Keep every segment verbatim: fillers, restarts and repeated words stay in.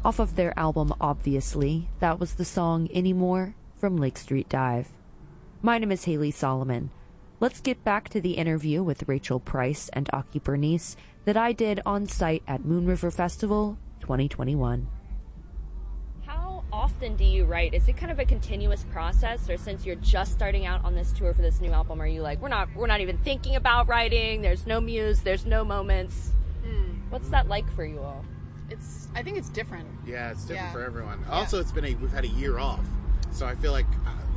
Off of their album Obviously, that was the song Anymore from Lake Street Dive. My name is Haley Solomon. Let's get back to the interview with Rachel Price and Aki Bernice that I did on site at Moon River Festival twenty twenty-one. How often do you write? Is it kind of a continuous process, or since you're just starting out on this tour for this new album, are you like, we're not we're not even thinking about writing, there's no muse, there's no moments? Mm. What's that like for you all? It's I think it's different. Yeah, it's different yeah. for everyone. Yeah. Also, it's been a we've had a year off, so I feel like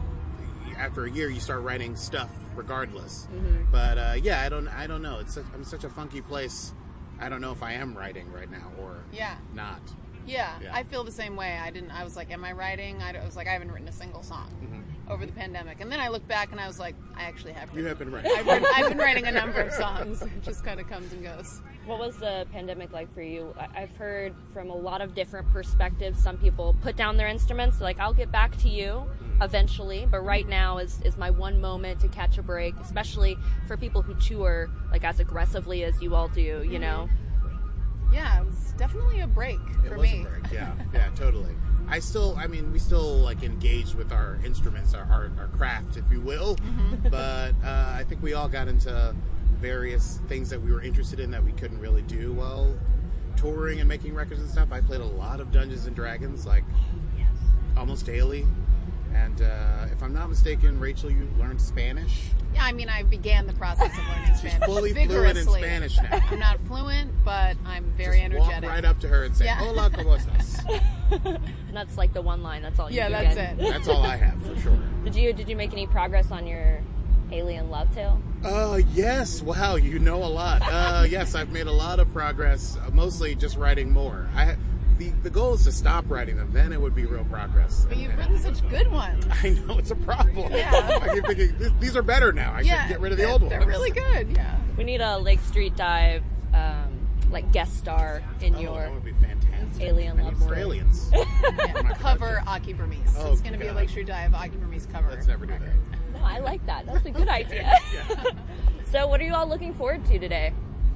uh, after a year you start writing stuff regardless. Mm-hmm. But uh, yeah, I don't I don't know. It's such, I'm in such a funky place. I don't know if I am writing right now or yeah. not. Yeah, yeah, I feel the same way. I didn't. I was like, am I writing? I was like, I haven't written a single song mm-hmm. over the pandemic. And then I look back and I was like, I actually have. Written. You have been writing. I've, written, I've been writing a number of songs. It just kind of comes and goes. What was the pandemic like for you? I've heard from a lot of different perspectives. Some people put down their instruments, like, I'll get back to you eventually, but right now is, is my one moment to catch a break, especially for people who tour like as aggressively as you all do, you mm-hmm. know? Yeah, it was definitely a break it for was me. A break. Yeah, yeah, totally. I still, I mean, we still like engaged with our instruments, our our, our craft, if you will. Mm-hmm. But uh, I think we all got into various things that we were interested in that we couldn't really do while touring and making records and stuff. I played a lot of Dungeons and Dragons, like yes. almost daily. And uh, if I'm not mistaken, Rachel, you learned Spanish? Yeah, I mean, I began the process of learning Spanish. She's fully vigorously. fluent in Spanish now. I'm not fluent, but I'm very Just energetic. Walk right up to her and say, yeah. Hola, ¿cómo estás? And that's like the one line. That's all you Yeah, that's it. That's all I have, for sure. Did you Did you make any progress on your Alien Love Tale? Oh, uh, yes. Wow, you know a lot. Uh, yes, I've made a lot of progress, uh, mostly just writing more. I the, the goal is to stop writing them, then it would be real progress. But you've written such good ones. I know, it's a problem. Yeah. I keep thinking, these are better now. I yeah, should get rid of the old ones. They're really good, yeah. We need a Lake Street Dive, um, like, guest star in oh, your that would be fantastic. Alien I Love need Tale. aliens. Yeah. Cover Aki Bernice. Oh, it's going to be a God. Lake Street Dive Aki Bernice cover. Let's never do record. that. No, I like that. That's a good idea. Yeah. So what are you all looking forward to today?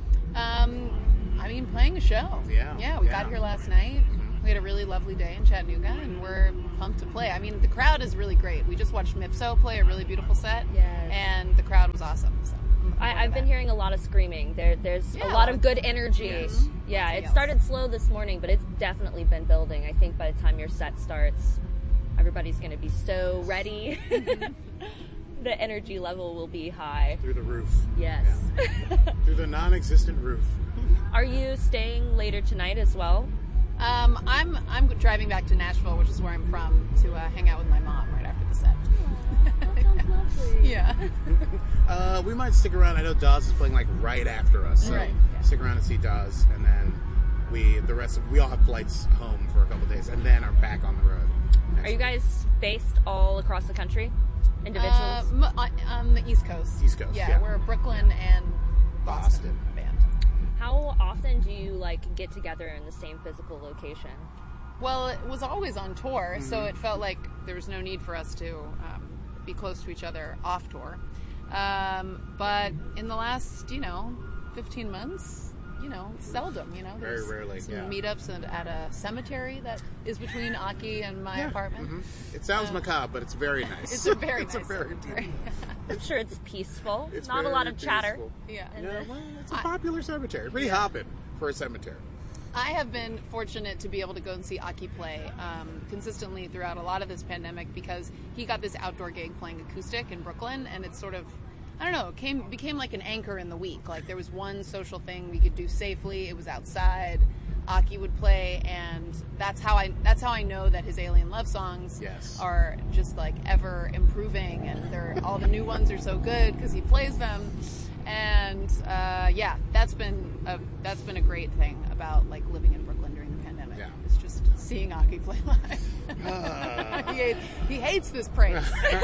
Um, I mean, playing a show. Yeah. Yeah, we yeah. got here last night. We had a really lovely day in Chattanooga, and we're pumped to play. I mean, the crowd is really great. We just watched Mipso play a really beautiful set, yes. and the crowd was awesome. So I, I've been hearing a lot of screaming. There, There's yeah, a lot of good energy. Yes. Yeah, Nothing it else. started slow this morning, but it's definitely been building. I think by the time your set starts, everybody's going to be so ready. The energy level will be high. Through the roof. Yes. Yeah. Through the non-existent roof. Are you staying later tonight as well? Um, I'm I'm driving back to Nashville, which is where I'm from, to uh, hang out with my mom right after the set. That sounds lovely. Yeah. uh, we might stick around. I know Dawes is playing like right after us, so right, yeah. stick around and see Dawes, and then we the rest of we all have flights home for a couple of days, and then are back on the road. Are you guys based all across the country, individuals? Uh, m- on, on the East Coast. East Coast, Yeah, yeah. we're Brooklyn and Boston, Boston. band. How often do you like get together in the same physical location? Well, it was always on tour, Mm-hmm. so it felt like there was no need for us to um, be close to each other off tour. Um, but in the last, you know, fifteen months, you know, seldom, you know. Very there's rarely, some yeah. meetups at, at a cemetery that is between Aki and my Yeah. apartment. Mm-hmm. It sounds Um, macabre, but it's very nice. It's a very it's nice a very cemetery. I'm sure it's peaceful. It's Not a very lot of chatter. peaceful. Yeah. And, Yeah, uh, well, it's a I- popular cemetery. Pretty hopping for a cemetery. I have been fortunate to be able to go and see Aki play um, consistently throughout a lot of this pandemic because he got this outdoor gig playing acoustic in Brooklyn, and it's sort of, I don't know, it came became like an anchor in the week. Like there was one social thing we could do safely. It was outside. Aki would play, and that's how I that's how I know that his Alien Love songs Yes. are just like ever improving, and they're all the new ones are so good because he plays them. And uh, yeah, that's been a that's been a great thing about like living in Brooklyn during the pandemic. Yeah. It's just seeing Aki play live. Uh. he, hates, he hates this praise.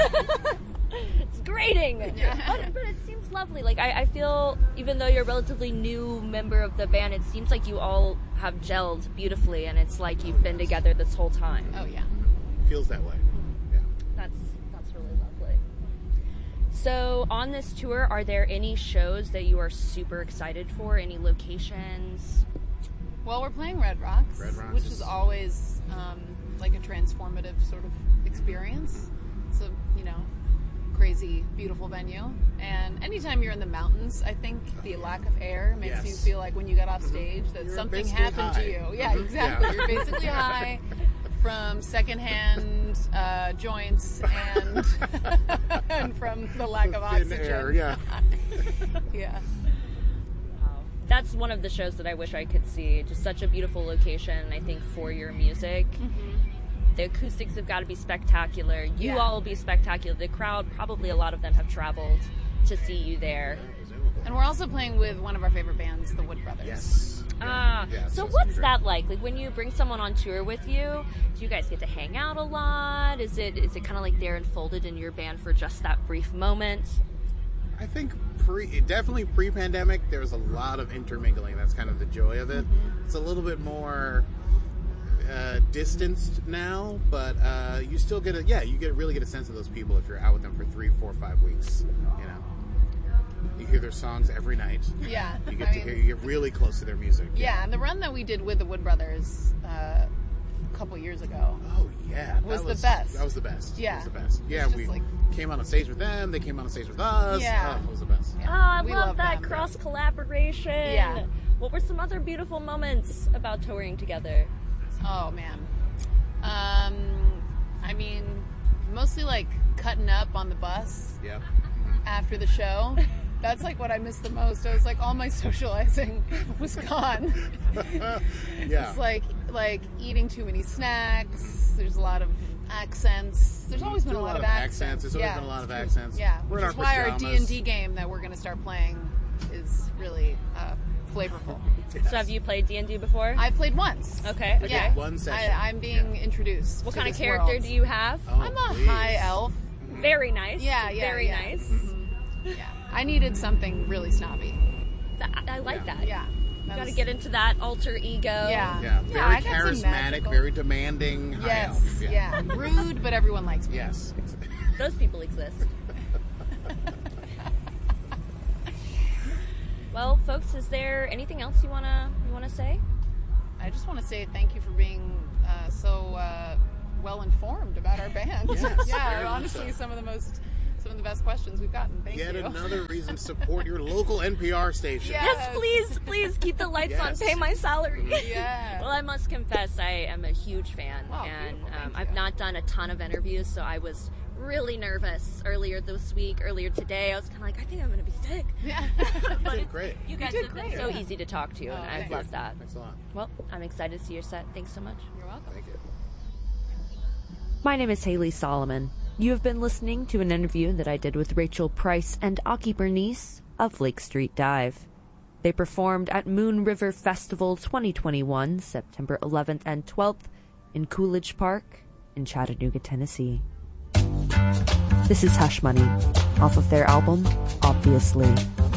It's grating. Yeah. But, but it seems lovely. Like I, I feel, even though you're a relatively new member of the band, it seems like you all have gelled beautifully, and it's like you've been together this whole time. Oh yeah. Feels that way. Yeah. That's that's really lovely. So on this tour, are there any shows that you are super excited for? Any locations? Well, we're playing Red Rocks, Red Rocks which is- is always um, like a transformative sort of experience. It's a, you know, crazy, beautiful venue. And anytime you're in the mountains, I think the lack of air makes Yes. you feel like when you get off stage that You're something basically happened high. to you. Yeah, Mhm. exactly. Yeah. You're basically high from secondhand uh, joints and and from the lack of Thin oxygen. air, yeah. Yeah. Wow. That's one of the shows that I wish I could see. Just such a beautiful location, I think, for your music. The acoustics have got to be spectacular. You Yeah. all will be spectacular. The crowd, probably a lot of them have traveled to see you there. And we're also playing with one of our favorite bands, the Wood Brothers. Yes. Ah, Yeah, so it's what's great. that like? Like when you bring someone on tour with you, do you guys get to hang out a lot? Is it is it kind of like they're enfolded in your band for just that brief moment? I think pre, definitely pre-pandemic, there was a lot of intermingling. That's kind of the joy of it. Mm-hmm. It's a little bit more uh, distanced now, but uh, you still get a yeah, you get really get a sense of those people if you're out with them for three, four, five weeks. You know, you hear their songs every night. Yeah. You get I to mean, hear, you get really close to their music. Yeah, and the run that we did with the Wood Brothers uh, a couple years ago. Oh yeah, that Was the best. That was the best. Yeah. It was the best. Yeah, It's we just like- came on a stage with them. They came on a stage with us. Yeah. Oh, it was the best. Yeah. Oh, I We love, love that them. cross collaboration. Yeah. What were some other beautiful moments about touring together? Oh man. Um, I mean, mostly like cutting up on the bus Yeah. after the show. That's like what I missed the most. I was like, all my socializing was gone. Yeah. It's like like eating too many snacks. There's a lot of accents. There's always been Do a lot, of accents. There's always yeah. been a lot of accents. Yeah, We're which in is our why our D pajamas. and D game that we're going to start playing is really uh, flavorful. Yes. So have you played D and D before? I played once. Okay, okay. Yeah, One session. I, I'm being Yeah. introduced. What to kind of this character world. do you have? Oh, I'm a please. high elf. Very nice. Yeah, yeah, Very yeah. nice. Yeah, I needed something really snobby. Th- I like Yeah. that. Yeah, You that got to was- get into that alter ego. Yeah, Yeah. Very I got some charismatic, magical- very demanding. high Yes, elf. yeah. Rude, but everyone likes me. Yes. Those people exist. Well, folks, is there anything else you wanna you wanna say? I just want to say thank you for being uh, so uh, well informed about our band. Yes, yeah, very honestly, so. some of the most, some of the best questions we've gotten. Thank Yet you. another reason to support your local N P R station. Yeah. Yes, please, please keep the lights Yes. on. Pay my salary. Yeah. Well, I must confess, I am a huge fan, Oh, and beautiful. um, Thank I've you. not done a ton of interviews, so I was really nervous earlier this week, earlier today. I was kind of like, I think I'm going to be sick. Yeah. But did great. You guys did have been great, so yeah. easy to talk to, and Oh, I've thank loved that. Thanks a lot. Well, I'm excited to see your set. Thanks so much. You're welcome. Thank you. My name is Haley Solomon. You have been listening to an interview that I did with Rachel Price and Aki Bernice of Lake Street Dive. They performed at Moon River Festival twenty twenty-one, September eleventh and twelfth, in Coolidge Park in Chattanooga, Tennessee. This is Hush Money, off of their album, Obviously.